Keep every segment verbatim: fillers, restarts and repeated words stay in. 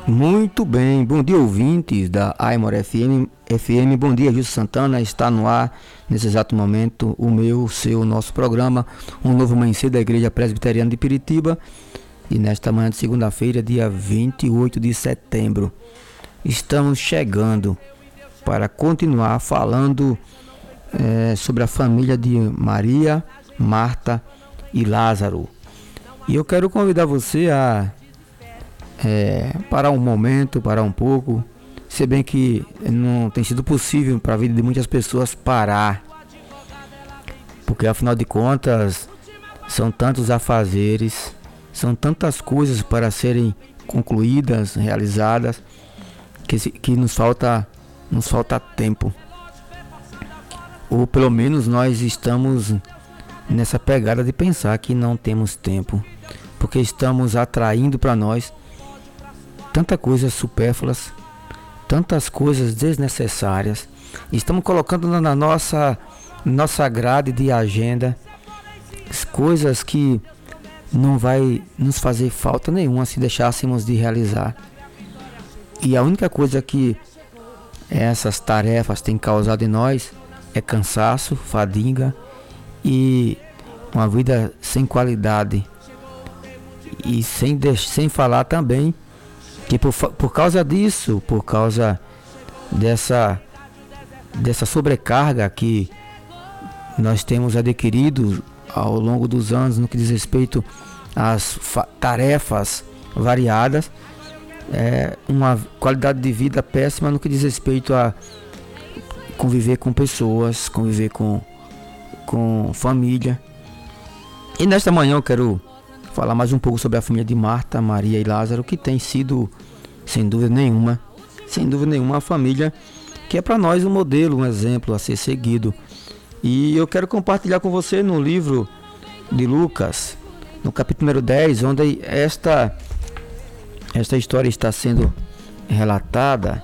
Muito bem, bom dia ouvintes da Aimor F M, F M, bom dia Gilson Santana, está no ar nesse exato momento o meu, o seu, nosso programa, um novo amanhecer da Igreja Presbiteriana de Piritiba, e nesta manhã de segunda-feira, dia vinte e oito de setembro, estamos chegando para continuar falando é, sobre a família de Maria, Marta e Lázaro, e eu quero convidar você a É, parar um momento, parar um pouco, se bem que não tem sido possível para a vida de muitas pessoas parar, porque afinal de contas são tantos afazeres, são tantas coisas para serem concluídas, realizadas, que, se, que nos falta, nos falta tempo, ou pelo menos nós estamos nessa pegada de pensar que não temos tempo, porque estamos atraindo para nós tantas coisas supérfluas, tantas coisas desnecessárias. Estamos colocando na nossa, nossa grade de agenda coisas que não vai nos fazer falta nenhuma se deixássemos de realizar. E a única coisa que essas tarefas têm causado em nós é cansaço, fadiga e uma vida sem qualidade. E sem, sem falar também que por, por causa disso, por causa dessa, dessa sobrecarga que nós temos adquirido ao longo dos anos no que diz respeito às tarefas variadas, é uma qualidade de vida péssima no que diz respeito a conviver com pessoas, conviver com, com família. E nesta manhã eu quero falar mais um pouco sobre a família de Marta, Maria e Lázaro, que tem sido, sem dúvida nenhuma, sem dúvida nenhuma, uma família que é para nós um modelo, um exemplo a ser seguido. E eu quero compartilhar com você no livro de Lucas, no capítulo número dez, onde esta, esta história está sendo relatada.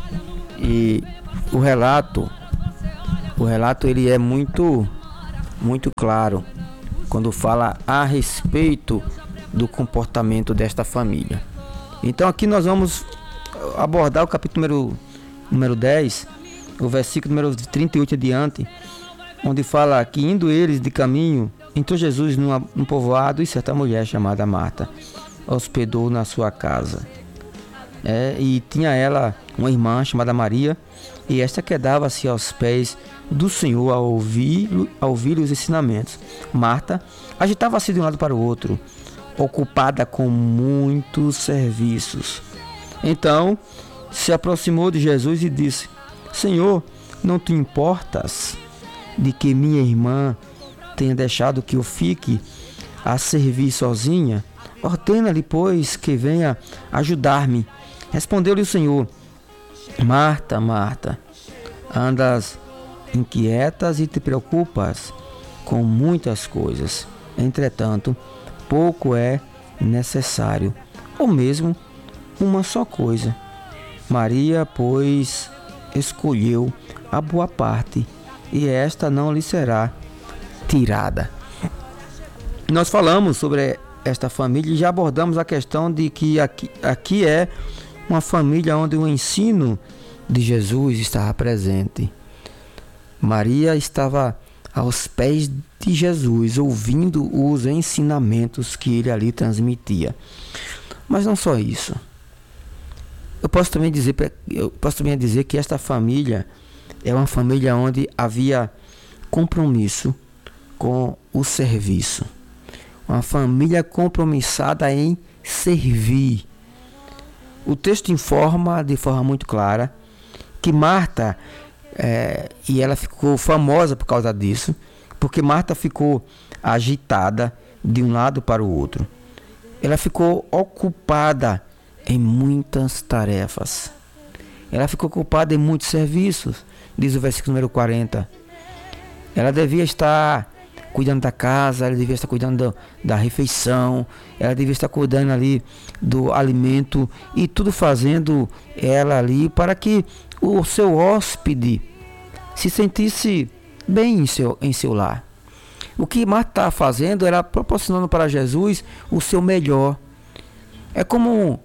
E o relato, o relato ele é muito, muito claro quando fala a respeito do comportamento desta família. Então aqui nós vamos abordar o capítulo número, número dez, o versículo número trinta e oito adiante, onde fala que indo eles de caminho, entrou Jesus numa, num povoado e certa mulher chamada Marta hospedou na sua casa. É, e tinha ela uma irmã chamada Maria, e esta quedava-se aos pés do Senhor a ouvir, a ouvir os ensinamentos. Marta agitava-se de um lado para o outro, ocupada com muitos serviços. Então se aproximou de Jesus e disse: Senhor, não te importas de que minha irmã tenha deixado que eu fique a servir sozinha? Ordena-lhe, pois, que venha ajudar-me. Respondeu-lhe o Senhor: Marta, Marta, andas inquietas e te preocupas com muitas coisas. Entretanto, pouco é necessário, ou mesmo uma só coisa. Maria, pois, escolheu a boa parte, e esta não lhe será tirada. Nós falamos sobre esta família e já abordamos a questão de que aqui, aqui é uma família onde o ensino de Jesus estava presente. Maria estava aos pés de Jesus, ouvindo os ensinamentos que ele ali transmitia. Mas não só isso. Eu posso também dizer, eu posso também dizer que esta família é uma família onde havia compromisso com o serviço. Uma família compromissada em servir. O texto informa de forma muito clara que Marta, é, e ela ficou famosa por causa disso, porque Marta ficou agitada de um lado para o outro. Ela ficou ocupada em muitas tarefas. Ela ficou ocupada em muitos serviços, diz o versículo número quarenta. Ela devia estar cuidando da casa, ela devia estar cuidando da, da refeição, ela devia estar cuidando ali do alimento e tudo fazendo ela ali para que o seu hóspede se sentisse bem em seu, em seu lar. O que Marta estava fazendo era proporcionando para Jesus o seu melhor. É como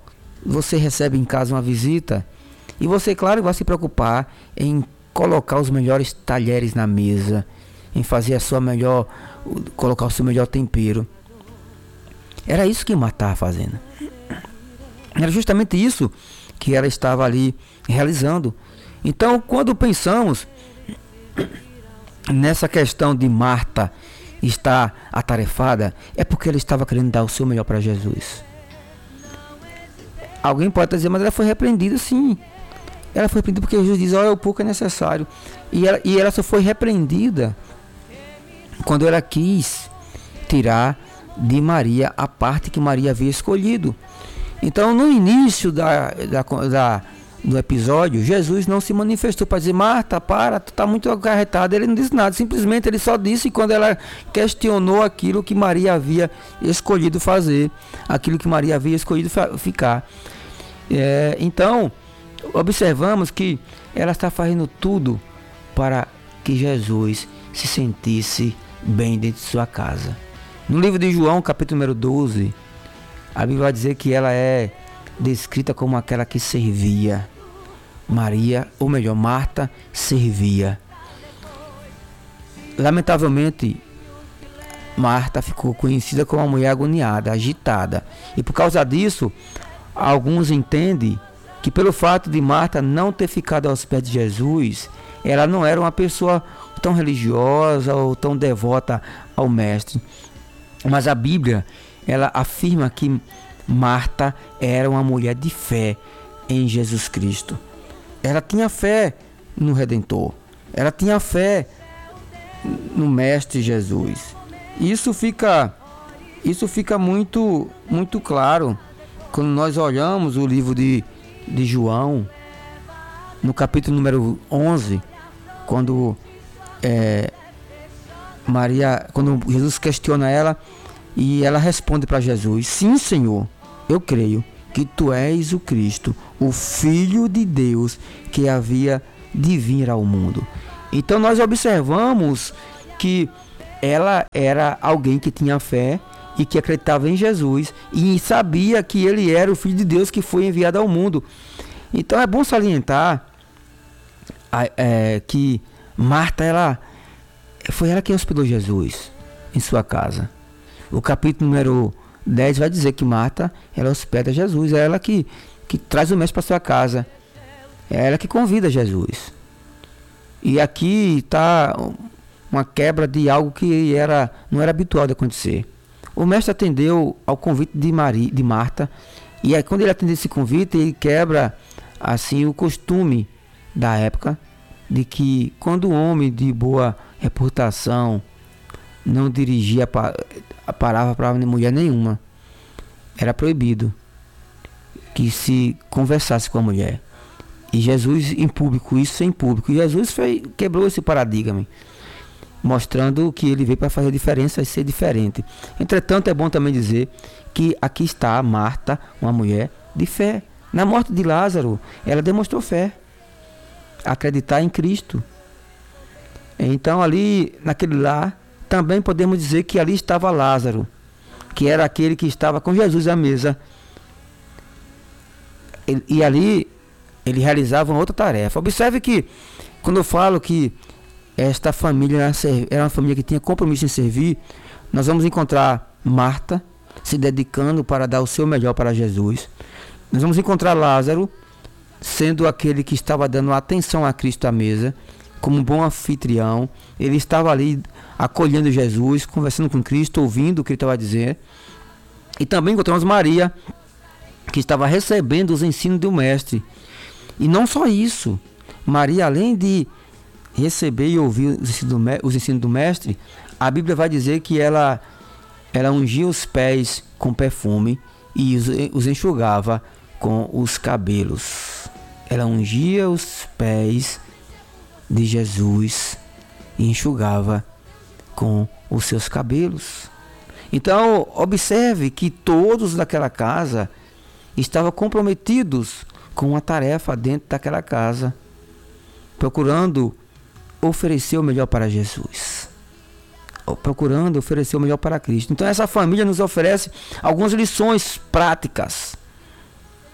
você recebe em casa uma visita e você, claro, vai se preocupar em colocar os melhores talheres na mesa, em fazer a sua melhor, colocar o seu melhor tempero. Era isso que Marta estava fazendo. Era justamente isso que ela estava ali realizando. Então, quando pensamos nessa questão de Marta estar atarefada, é porque ela estava querendo dar o seu melhor para Jesus. Alguém pode dizer, mas ela foi repreendida, sim. Ela foi repreendida porque Jesus diz, olha, o pouco é necessário. E ela, e ela só foi repreendida quando ela quis tirar de Maria a parte que Maria havia escolhido. Então, no início da, da, da, do episódio, Jesus não se manifestou para dizer, Marta, para, tu está muito acarretada. Ele não disse nada, simplesmente ele só disse quando ela questionou aquilo que Maria havia escolhido fazer, aquilo que Maria havia escolhido ficar. É, então, observamos que ela está fazendo tudo para que Jesus se sentisse bem dentro de sua casa. No livro de João, capítulo número doze, a Bíblia vai dizer que ela é descrita como aquela que servia. Maria, ou melhor, Marta, servia. Lamentavelmente, Marta ficou conhecida como uma mulher agoniada, agitada. E por causa disso, alguns entendem que pelo fato de Marta não ter ficado aos pés de Jesus, ela não era uma pessoa tão religiosa ou tão devota ao Mestre. Mas a Bíblia, ela afirma que Marta era uma mulher de fé em Jesus Cristo. Ela tinha fé no Redentor. Ela tinha fé no Mestre Jesus. Isso fica, isso fica muito, muito claro quando nós olhamos o livro de, de João, no capítulo número onze, quando é, Maria, quando Jesus questiona ela e ela responde para Jesus, sim, Senhor, eu creio que tu és o Cristo, o Filho de Deus que havia de vir ao mundo. Então nós observamos que ela era alguém que tinha fé e que acreditava em Jesus e sabia que ele era o Filho de Deus que foi enviado ao mundo. Então é bom salientar é, que Marta, ela, foi ela quem hospedou Jesus em sua casa. O capítulo número dez vai dizer que Marta, ela hospeda Jesus, é ela que, que traz o mestre para sua casa, é ela que convida Jesus. E aqui está uma quebra de algo que era, não era habitual de acontecer. O mestre atendeu ao convite de, Maria, de Marta, e aí quando ele atende esse convite, ele quebra assim o costume da época, de que quando um homem de boa reputação não dirigia a palavra para mulher nenhuma, era proibido que se conversasse com a mulher. E Jesus em público, isso em público. E Jesus foi, quebrou esse paradigma, mostrando que ele veio para fazer diferença e ser diferente. Entretanto, é bom também dizer que aqui está Marta, uma mulher de fé. Na morte de Lázaro, ela demonstrou fé, acreditar em Cristo. Então ali, naquele lar, também podemos dizer que ali estava Lázaro, que era aquele que estava com Jesus à mesa. E, e ali ele realizava uma outra tarefa. Observe que, quando eu falo que esta família era uma família que tinha compromisso em servir, nós vamos encontrar Marta se dedicando para dar o seu melhor para Jesus. Nós vamos encontrar Lázaro sendo aquele que estava dando atenção a Cristo à mesa, como um bom anfitrião. Ele estava ali acolhendo Jesus, conversando com Cristo, ouvindo o que ele estava a dizer. E também encontramos Maria, que estava recebendo os ensinos do Mestre. E não só isso, Maria, além de receber e ouvir os ensinos do, os ensinos do Mestre, a Bíblia vai dizer que ela, ela ungia os pés com perfume e os, os enxugava com os cabelos. Ela ungia os pés de Jesus e enxugava com os seus cabelos. Então, observe que todos daquela casa estavam comprometidos com uma tarefa dentro daquela casa, procurando oferecer o melhor para Jesus, procurando oferecer o melhor para Cristo. Então essa família nos oferece algumas lições práticas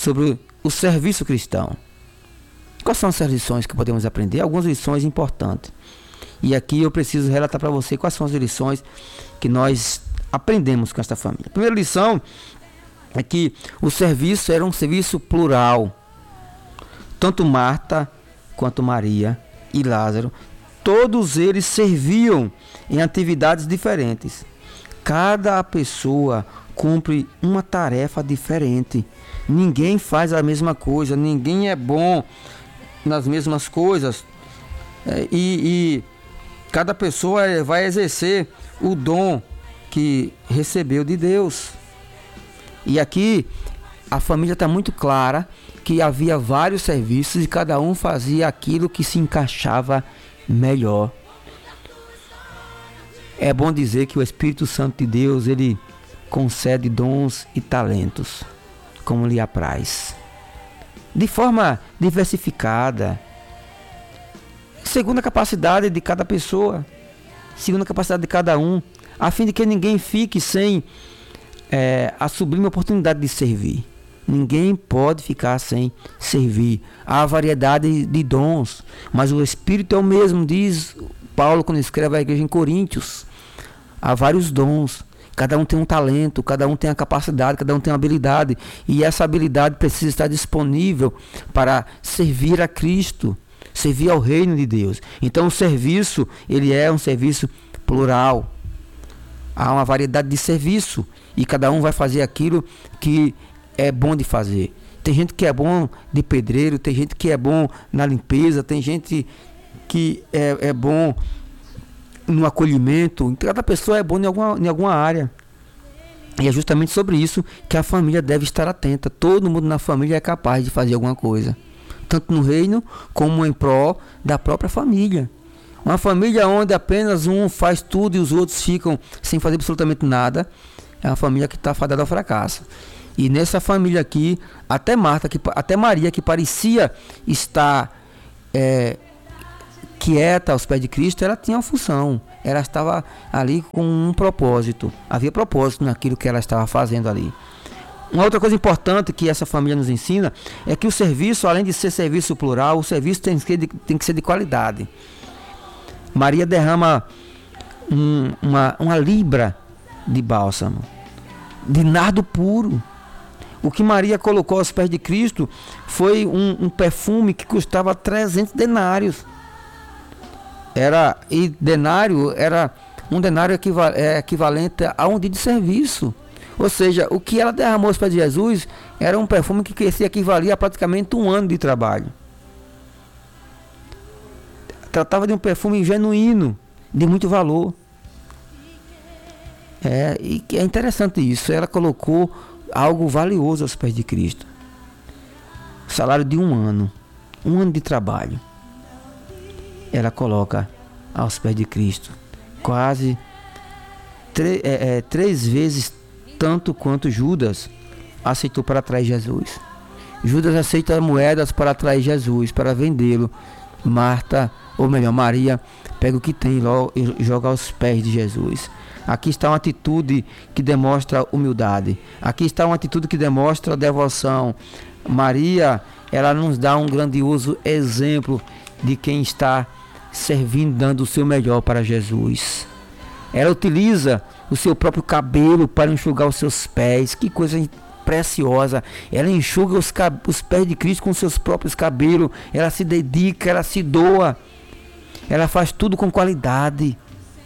sobre o serviço cristão. Quais são as lições que podemos aprender? Algumas lições importantes. E aqui eu preciso relatar para você quais são as lições que nós aprendemos com esta família. A primeira lição é que o serviço era um serviço plural. Tanto Marta quanto Maria e Lázaro, todos eles serviam em atividades diferentes. Cada pessoa cumpre uma tarefa diferente. Ninguém faz a mesma coisa, ninguém é bom nas mesmas coisas, é, e, e cada pessoa vai exercer o dom que recebeu de Deus. E aqui a família está muito clara que havia vários serviços e cada um fazia aquilo que se encaixava melhor. É bom dizer que o Espírito Santo de Deus, ele concede dons e talentos como lhe apraz, de forma diversificada, segundo a capacidade de cada pessoa, segundo a capacidade de cada um, a fim de que ninguém fique sem é, a sublime oportunidade de servir. Ninguém pode ficar sem servir. Há variedade de dons, mas o Espírito é o mesmo, diz Paulo quando escreve à igreja em Coríntios. Há vários dons. Cada um tem um talento, cada um tem a capacidade, cada um tem uma habilidade. E essa habilidade precisa estar disponível para servir a Cristo, servir ao reino de Deus. Então o serviço, ele é um serviço plural. Há uma variedade de serviço e cada um vai fazer aquilo que é bom de fazer. Tem gente que é bom de pedreiro, tem gente que é bom na limpeza, tem gente que é, é bom no acolhimento. Cada pessoa é boa em alguma, em alguma área. E é justamente sobre isso que a família deve estar atenta. Todo mundo na família é capaz de fazer alguma coisa, tanto no reino como em prol da própria família. Uma família onde apenas um faz tudo e os outros ficam sem fazer absolutamente nada é uma família que está fadada ao fracasso. E nessa família aqui, até Marta, que, até Maria, que parecia estar é, quieta aos pés de Cristo, ela tinha uma função. Ela estava ali com um propósito. Havia propósito naquilo que ela estava fazendo ali. Uma outra coisa importante que essa família nos ensina é que o serviço, além de ser serviço plural, o serviço tem que, de, tem que ser de qualidade. Maria derrama um, uma, uma libra de bálsamo, de nardo puro. O que Maria colocou aos pés de Cristo foi um, um perfume que custava trezentos denários. Era, e denário era um denário equival, é, equivalente a um dia de serviço. Ou seja, o que ela derramou aos pés de Jesus era um perfume que se equivalia a praticamente um ano de trabalho. Tratava de um perfume genuíno, de muito valor. É, e é interessante isso. Ela colocou algo valioso aos pés de Cristo. O salário de um ano, um ano de trabalho. Ela coloca aos pés de Cristo quase tre- é, é, três vezes tanto quanto Judas aceitou para atrair Jesus. Judas aceita moedas para atrair Jesus, para vendê-lo. Marta, ou melhor, Maria, pega o que tem logo e joga aos pés de Jesus. Aqui está uma atitude que demonstra humildade. Aqui está uma atitude que demonstra devoção. Maria, ela nos dá um grandioso exemplo de quem está servindo, dando o seu melhor para Jesus. Ela utiliza o seu próprio cabelo para enxugar os seus pés. Que coisa preciosa. Ela enxuga os, os pés de Cristo com seus próprios cabelos. Ela se dedica, ela se doa. Ela faz tudo com qualidade.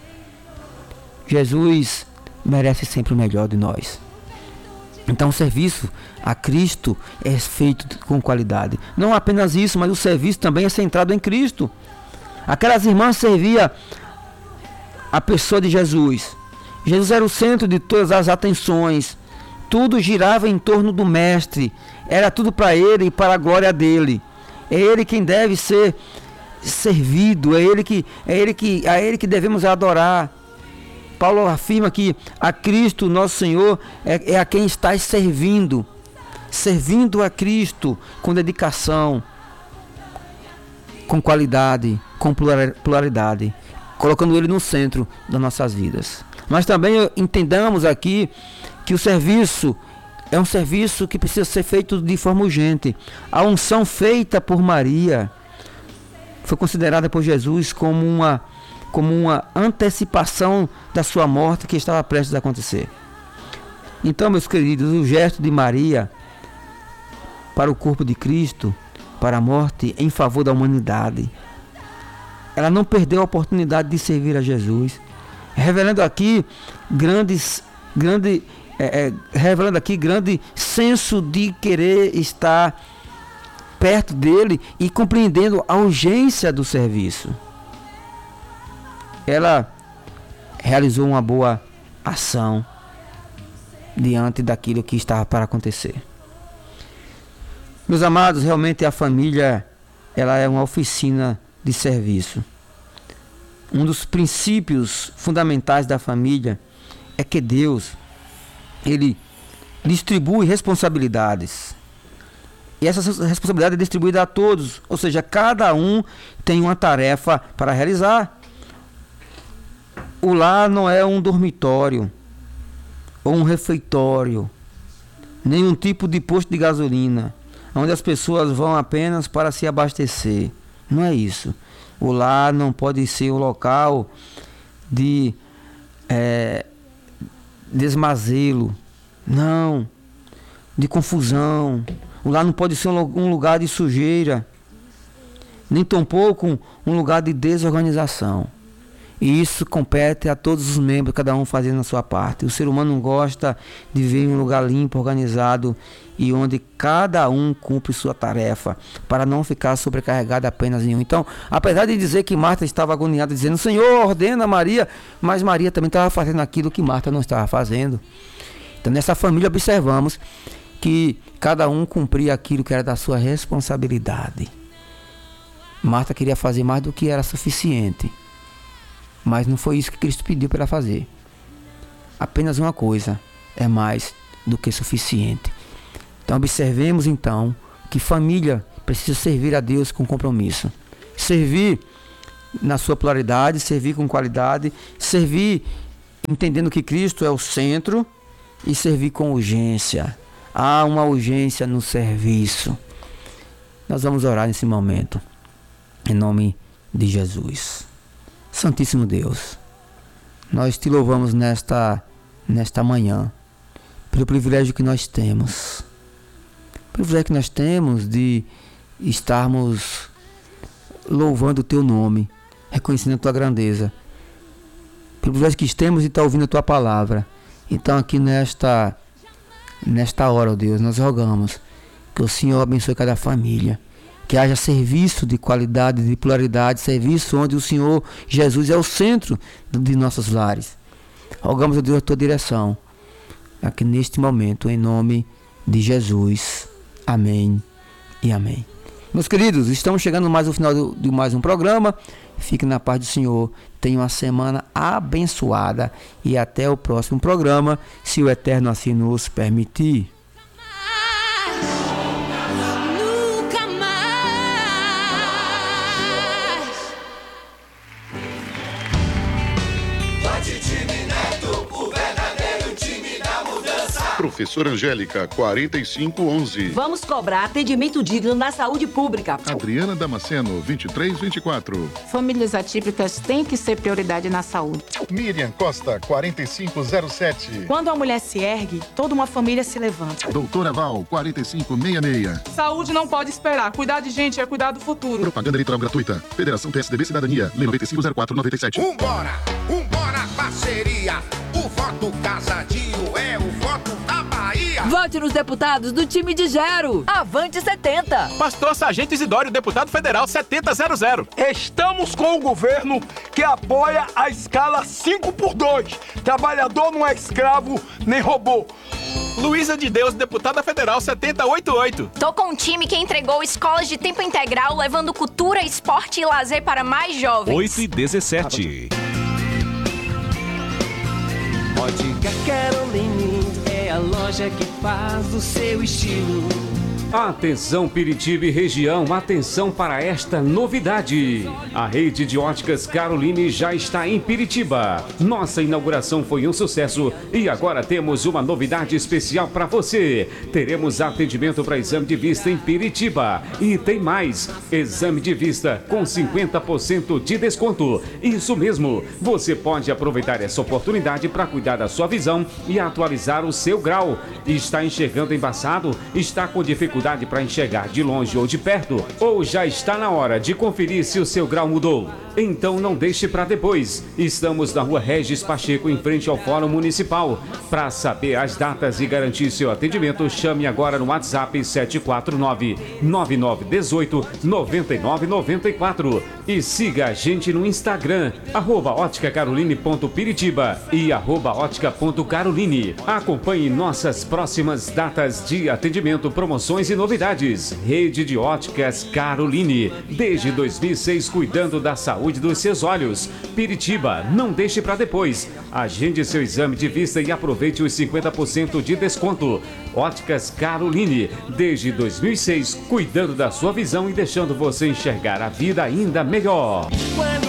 Jesus merece sempre o melhor de nós. Então o serviço a Cristo é feito com qualidade. Não apenas isso, mas o serviço também é centrado em Cristo. Aquelas irmãs serviam a pessoa de Jesus. Jesus era o centro de todas as atenções. Tudo girava em torno do Mestre. Era tudo para Ele e para a glória dele. É Ele quem deve ser servido. É Ele que, é Ele que, é Ele que devemos adorar. Paulo afirma que a Cristo, nosso Senhor, é, é a quem estás servindo. Servindo a Cristo com dedicação, com qualidade, com pluralidade, colocando Ele no centro das nossas vidas. Mas também entendamos aqui que o serviço é um serviço que precisa ser feito de forma urgente. A unção feita por Maria foi considerada por Jesus como uma, como uma antecipação da sua morte que estava prestes a acontecer. Então, meus queridos, o gesto de Maria para o corpo de Cristo, para a morte em favor da humanidade, ela não perdeu a oportunidade de servir a Jesus, revelando aqui grandes, grande, é, é, revelando aqui grande senso de querer estar perto dele e compreendendo a urgência do serviço. Ela realizou uma boa ação diante daquilo que estava para acontecer. Meus amados, realmente a família, ela é uma oficina de serviço. Um dos princípios fundamentais da família é que Deus, ele distribui responsabilidades. E essa responsabilidade é distribuída a todos, ou seja, cada um tem uma tarefa para realizar. O lar não é um dormitório ou um refeitório, nenhum tipo de posto de gasolina, onde as pessoas vão apenas para se abastecer. Não é isso. O lar não pode ser um local de é, desmazelo, não, de confusão. O lar não pode ser um lugar de sujeira, nem tampouco um lugar de desorganização. E isso compete a todos os membros, cada um fazendo a sua parte. O ser humano não gosta de ver um lugar limpo, organizado e onde cada um cumpre sua tarefa, para não ficar sobrecarregado apenas em um. Então, apesar de dizer que Marta estava agoniada, dizendo: Senhor, ordena Maria, mas Maria também estava fazendo aquilo que Marta não estava fazendo. Então, nessa família observamos que cada um cumpria aquilo que era da sua responsabilidade. Marta queria fazer mais do que era suficiente, mas não foi isso que Cristo pediu para ela fazer. Apenas uma coisa é mais do que suficiente. Então observemos então que família precisa servir a Deus com compromisso. Servir na sua pluralidade, servir com qualidade, servir entendendo que Cristo é o centro e servir com urgência. Há uma urgência no serviço. Nós vamos orar nesse momento, em nome de Jesus. Santíssimo Deus, nós te louvamos nesta, nesta manhã, pelo privilégio que nós temos, o privilégio que nós temos de estarmos louvando o teu nome, reconhecendo a tua grandeza, pelo privilégio que temos de estar ouvindo a tua palavra. Então aqui nesta, nesta hora, ó Deus, nós rogamos que o Senhor abençoe cada família, que haja serviço de qualidade, de pluralidade, serviço onde o Senhor Jesus é o centro de nossos lares. Rogamos a Deus a tua direção, aqui neste momento, em nome de Jesus. Amém e amém. Meus queridos, estamos chegando mais ao final de, de mais um programa. Fique na paz do Senhor. Tenha uma semana abençoada e até o próximo programa, se o Eterno assim nos permitir. Professora Angélica, quarenta e cinco onze. Vamos cobrar atendimento digno na saúde pública. Adriana Damasceno, vinte e três vinte e quatro. Famílias atípicas têm que ser prioridade na saúde. Miriam Costa, quarenta e cinco zero sete. Quando a mulher se ergue, toda uma família se levanta. Doutora Val, quarenta e cinco sessenta e seis. Saúde não pode esperar. Cuidar de gente é cuidar do futuro. Propaganda eleitoral gratuita. Federação P S D B Cidadania, Lei noventa e cinco zero quatro noventa e sete. Vambora, vambora, parceria. O voto casadinho é o voto da Bahia. Vote nos deputados do time de Gero. Avante setenta. Pastor Sargento Isidório, deputado federal setenta zero zero. Estamos com o governo que apoia a escala cinco por dois. Trabalhador não é escravo nem robô. Luísa de Deus, deputada federal setenta oitenta e oito. Tô com um time que entregou escolas de tempo integral, levando cultura, esporte e lazer para mais jovens. oito e dezessete. Ótica Caroline é a loja que faz o seu estilo. Atenção Piritiba e região, atenção para esta novidade. A rede de óticas Caroline já está em Piritiba. Nossa inauguração foi um sucesso e agora temos uma novidade especial para você. Teremos atendimento para exame de vista em Piritiba. E tem mais, exame de vista com cinquenta por cento de desconto. Isso mesmo, você pode aproveitar essa oportunidade para cuidar da sua visão e atualizar o seu grau. Está enxergando embaçado? Está com dificuldade para enxergar de longe ou de perto? Ou já está na hora de conferir se o seu grau mudou? Então não deixe para depois. Estamos na rua Regis Pacheco, em frente ao Fórum Municipal. Para saber as datas e garantir seu atendimento, chame agora no WhatsApp sete quatro nove, nove nove um oito, nove nove nove quatro e siga a gente no Instagram, arroba ótica caroline ponto piritiba e arroba ótica ponto caroline. Acompanhe nossas próximas datas de atendimento, promoções e novidades. Rede de Óticas Caroline, desde dois mil e seis, cuidando da saúde dos seus olhos. Piritiba, não deixe para depois. Agende seu exame de vista e aproveite os cinquenta por cento de desconto. Óticas Caroline, desde dois mil e seis, cuidando da sua visão e deixando você enxergar a vida ainda melhor. Quando